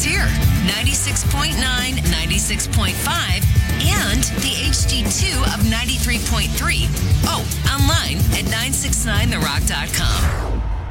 is here. 96.9, 96.5, and the HD2 of 93.3. Oh, online at 969therock.com.